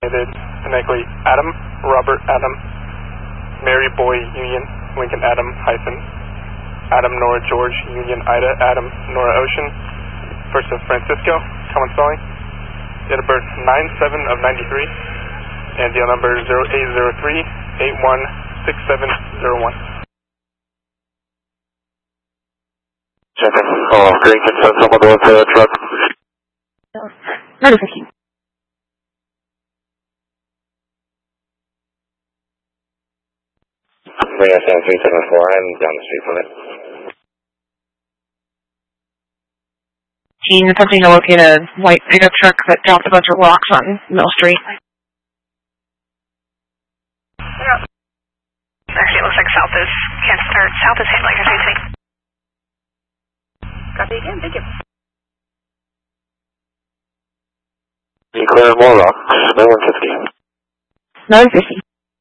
Innately Adam, Robert Adam, Mary Boy Union, Lincoln Adam hyphen, Adam Nora George Union Ida, Adam Nora Ocean, first of Francisco, common spelling, date of birth 9/7 of 93, and deal number 0803-816701. Checking. Green consent, someone going to the truck. Notification. Yeah, 7374, I'm down the street from it. Gene, attempting to locate a white pickup truck that dropped a bunch of rocks on Mill Street. Yeah. Actually, it looks like south is handling your facing. Copy again, thank you. You clearing more rocks, 9150. 950.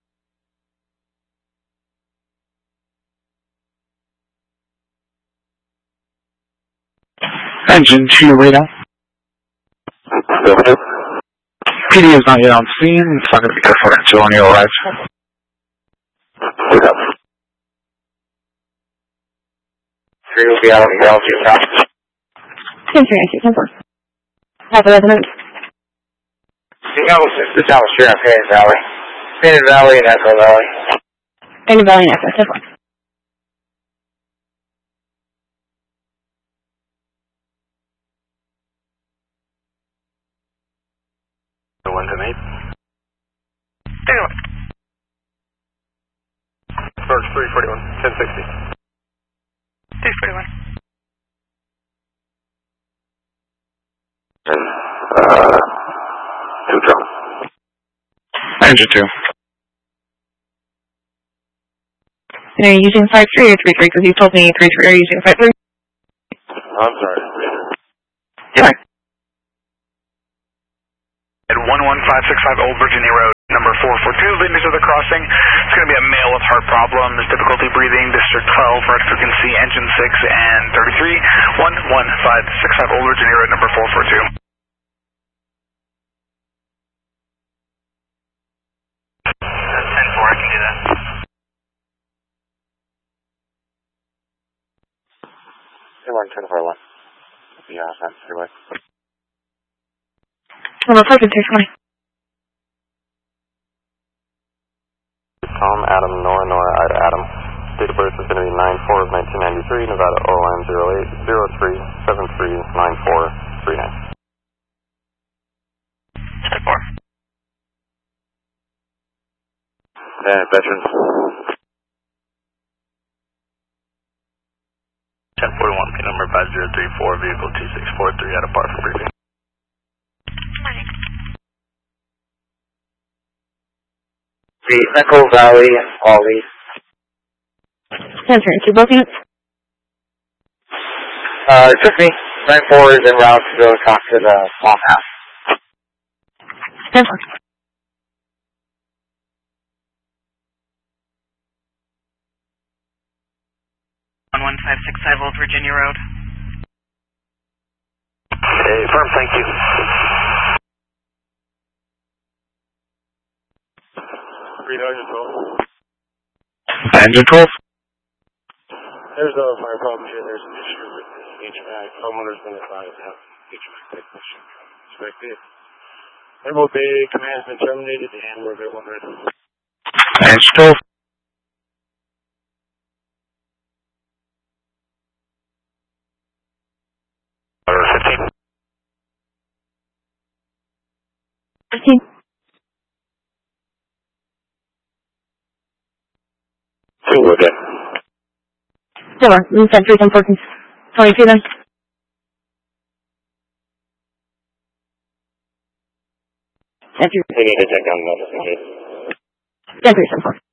Engine 2 radar. PD is not yet on scene. It's not going to be careful until O'Neill arrives. Three will be out on the ground too fast. 10-3, 10-4. Have a resonance. This Alice Sheriff, Painted Valley. Painted Valley and Echo Valley. Painted Valley and Echo, 10-4. Birch 341, 1060. 341. Two drum. Engine 2. And are you using 5-3 or 3-3? Because you told me 3-3. Are you using 5-3? I'm sorry. Sure. At 11565 Old Virginia Road, number 442, leading to the crossing. It's going to be a male with heart problems, difficulty breathing, District 12, for occupancy, engine 6 and 33, 11565 Old Virginia Road, number 442. That's 10-4, I can do that. Come on, 10-4-1. Yeah, that's too much. I'm on 220. Tom, Adam, Nora, Nora, Ida, Adam. Date of birth is going to be 9/4 of 1993, Nevada OLM 0803739439. Step 4. Veterans. 1041, P number 5034, vehicle 2643 out of bar for briefing. The Echo Valley and Folly. 10-3, 2 both units. Just me. 9-4 is en route to go talk to the small house. 10-4. 11565 Old Virginia Road. Hey, firm, thank you. Engine 12. There's a fire problem here. There's an issue with the HVAC. Homeowner's been advised to have HVAC technician inspect it. MOB command's been terminated and we're available. Engine 12. Order 15. 15. Two again. 4. You said 3, 10, 14. 22 then. 10-3. We need to check on the 10-3, 10-4.